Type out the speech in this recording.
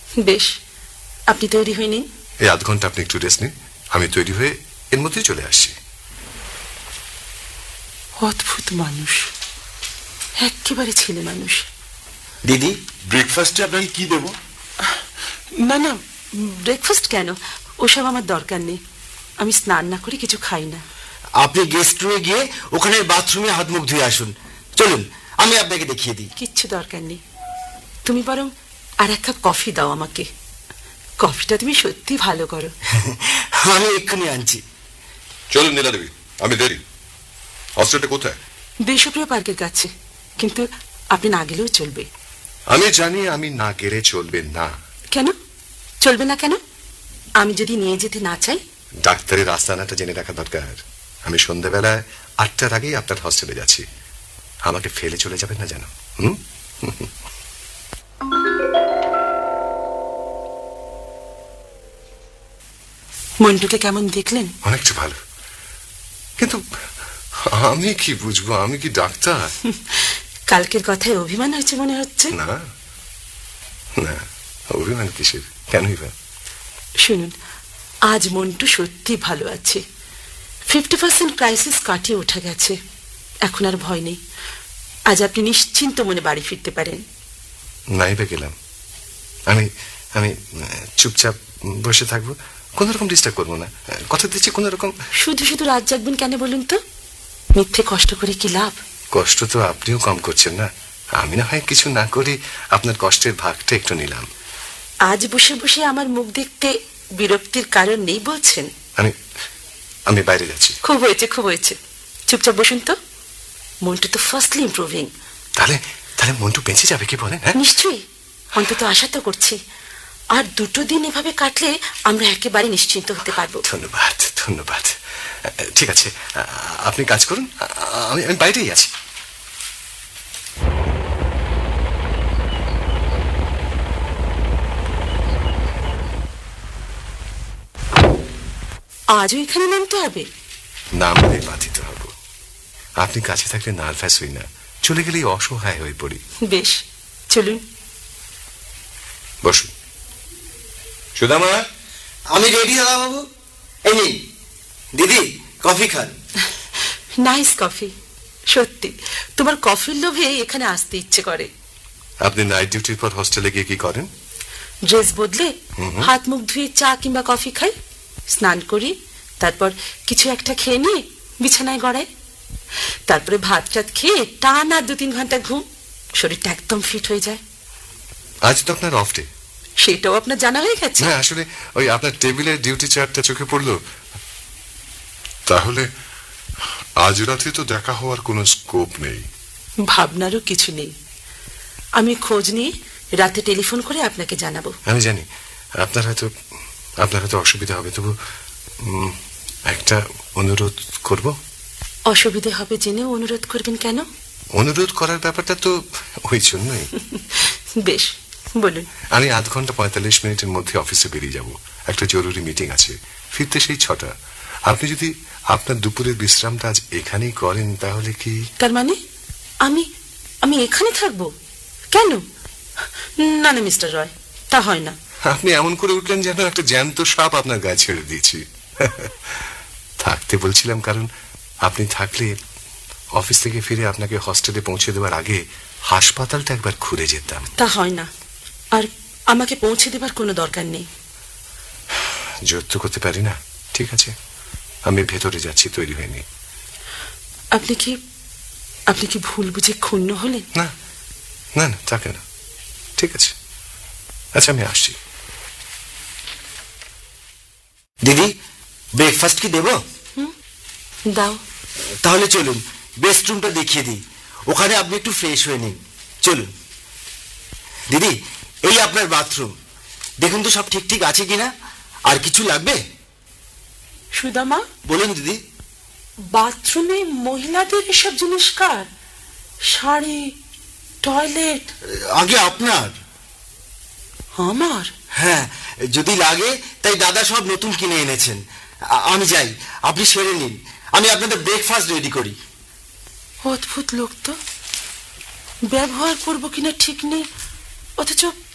বেশ, আপনি তৈরি হয়ে নিন। এই আধ ঘন্টা আপনি একটু রেস্ট নিন, আমি তৈরি হয়ে এর মধ্যেই চলে আসছি। অদ্ভুত মানুষ, একেবারে ছেলে মানুষ। দিদি, ব্রেকফাস্টে আপনাকে কি দেব? না না, ব্রেকফাস্ট কেন, ওসব আমার দরকার নেই। আমি স্নান না করে কিছু খাই না। আপনি গেস্ট রুমে গিয়ে ওখানের বাথরুমে হাত মুখ ধুয়ে আসুন। চলুন, আমি আপনাকে দেখিয়ে দিই। কিচ্ছু দরকার নেই, তুমি বরং আর এক কাপ কফি দাও আমাকে। কফিটা তুমি সত্যি ভালো করো। আমি এক্ষুনি আনছি। চলুন নীলা দেবী, আমি দেরি। হস্টেলটা কোথায়? দেশপ্রিয় পার্কের কাছে, কিন্তু আপনি না গেলেও চলবে। আমি জানি আমি না গেলে চলবে না। কেন চলবে না? কেন আমি যদি নিয়ে যেতে না চাই? ডাক্তারের আস্তানাটা জেনে রাখা দরকার। আমি সন্ধ্যাবেলায় 8টার আগেই আপনার হস্টেলে যাচ্ছি। আমাকে ফেলে চলে যাবেন না যেন। মন্টুকে কেমন দেখলেন? অনেকটা ভালো, কিন্তু আমি কি বুঝবো, আমি কি ডাক্তার? কালকের কথায় অভিমান হয়েছে মনে হচ্ছে। না না, অভিমান কিসের, কেনই বা? শুনুন, আজ মন্টু সত্যি ভালো আছে। 50% ক্রাইসিস কাটিয়ে ওঠা গেছে, এখন আর ভয় নেই। আজ আপনি নিশ্চিন্ত মনে বাড়ি ফিরতে পারেন। নাই বা গেলাম, আমি আমি চুপচাপ বসে থাকবো, কোন রকম ডিস্টার্ব করবো না, কথা দিচ্ছি। কোন রকম শুধু শুধু রাত জাগবেন কেন বলুন তো? মিথ্যে কষ্ট করে কি লাভ? কষ্ট তো আপনিও কম করছেন না। আমি না হয় কিছু না করি, আপনার কষ্টের ভাগটা একটু নিলাম। আজ বসে বসে আমার মুখ দেখতে বিরক্তির কারণ নেই বলছেন? আমি আমি বাইরে যাচ্ছি। খুব হয়েছে, খুব হয়েছে, চুপচাপ বসুন তো। মন্টু তো ফার্স্টলি ইমপ্রুভিং। তাহলে তাহলে মন্টু বেঁচে যাবে কি বলেন? নিশ্চয়ই, অন্তত আশা তো করছি। আর 2 দিন এভাবে কাটলে আমরা একেবারে নিশ্চিন্ত হতে পারবো। ধন্যবাদ ধন্যবাদ। ঠিক আছে, আপনি কাজ করুন, আমি আমি বাইরেই আছি। আজও এখানে নামতে হবে? নামলে বাধিত হব। আপনি কাছে থাকলে নার্ভাস হই না, চলে গেলেই অসহায় হয়ে পড়ি। বেশ, চলুন। বসুন। সুদামা, আমি রেডি দাদা বাবু। এই নিন দিদি, কফি খান। Nice coffee. সত্যি তোমার কফির লোভে এখানে আসতে ইচ্ছে করে। আপনি নাইট ডিউটির পর হস্টেলে গিয়ে কি করেন? ড্রেস বদলে হাত মুখ ধুয়ে চা কিংবা কফি খাই, স্নান করি, তারপর কিছু একটা খেয়ে নিয়ে বিছানায় গড়াই, তারপরে ভাত টাত খেয়ে টানা 2-3 ঘন্টা ঘুম, শরীরটা একদম ফিট হয়ে যায়। আজ তো আপনার অফ ডে। সেটাও আপনার জানা হয়ে গেছে? হ্যাঁ, আসলে ওই আপনার টেবিলের ডিউটি চার্টটা চোখে পড়লো। তাহলে আজ রাতে তো দেখা হওয়ার কোনো স্কোপ নেই। ভাবনারও কিছু নেই। আমি খোঁজ নিয়ে রাতে টেলিফোন করে আপনাকে জানাবো। আমি জানি আপনার হয়তো অসুবিধা হবে, তবু একটা অনুরোধ করব। অসুবিধে হবে জেনেও অনুরোধ করবেন কেন? অনুরোধ করার ব্যাপারটা তো ওই জন্যই। বেশ, বলুন। আমি আধ ঘন্টা 45 মিনিটের মধ্যে অফিসে বেরিয়ে যাব, একটা জরুরি মিটিং আছে, ফিরতে সেই 6টা। আপনি যদি আপনার দুপুরের বিশ্রামটা আজ এখানেই করেন তাহলে কি? তার মানে আমি আমি এখানে থাকবো? কেন? না না মিস্টার রয়, তা হয় না। আপনি এমন করে উঠলেন যেন একটা জ্যান্ত সাপ আপনার গায়ে ছেড়ে দিয়েছি। থাকতে বলছিলাম কারণ আপনি থাকলে অফিস থেকে ফিরে আপনাকে হস্টেলে পৌঁছে দেওয়ার আগে হাসপাতালটা একবার ঘুরে যেতাম। তা হয় না, আর আমাকে পৌঁছে দেবার কোনো দরকার নেই। জোর তো করতে পারি না। ঠিক আছে, আমি ভেতরে যাচ্ছি, তৈরি হয়নি। আপনি কি ভুল বুঝে ক্ষুণ্ণ হলেন? না না না, তাকে না। ঠিক আছে, আচ্ছা আমি আসছি। দিদি, ব্রেকফাস্ট কি দেব? দাও। তাহলে চলুন বেস্ট রুমটা দেখিয়ে দিই, ওখানে আপনি একটু ফ্রেশ হয়ে নিন। চলুন দিদি, এই আপনার বাথরুম, দেখুন তো সব ঠিক ঠিক আছে কিনা। আর কিছু লাগবে? সুদামা, বলুন দিদি। বাথরুমে মহিলাদের এসব জিনিস কার? শাড়ি, টয়লেট? আগে আপনার। আমার? হ্যাঁ, যদি লাগে তাই দাদা সব নতুন কিনে এনেছেন। আমি যাই, আপনি সেরে নিন, আমি আপনাদের ব্রেকফাস্ট রেডি করি। অদ্ভুত লোক তো, ব্যবহার করবো কিনা ঠিক নেই, অথচ